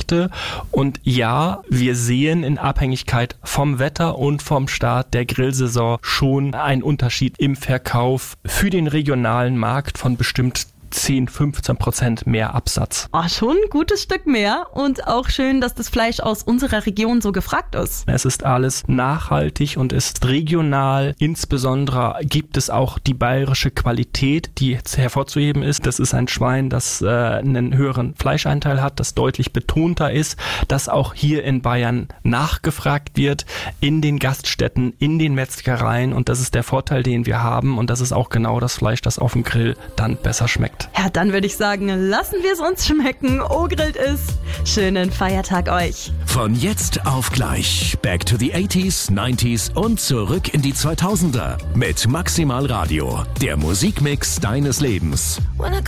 Produkte. Und ja, wir sehen in Abhängigkeit vom Wetter und vom Start der Grillsaison schon einen Unterschied im Verkauf für den regionalen Markt von bestimmt 10-15% mehr Absatz. Schon ein gutes Stück mehr und auch schön, dass das Fleisch aus unserer Region so gefragt ist. Es ist alles nachhaltig und ist regional. Insbesondere gibt es auch die bayerische Qualität, die jetzt hervorzuheben ist. Das ist ein Schwein, das einen höheren Fleischanteil hat, das deutlich betonter ist, das auch hier in Bayern nachgefragt wird, in den Gaststätten, in den Metzgereien, und das ist der Vorteil, den wir haben, und das ist auch genau das Fleisch, das auf dem Grill dann besser schmeckt. Ja, dann würde ich sagen, lassen wir es uns schmecken. Grillt ist. Schönen Feiertag euch. Von jetzt auf gleich. Back to the 80s, 90s und zurück in die 2000er. Mit Maximal Radio. Der Musikmix deines Lebens. When I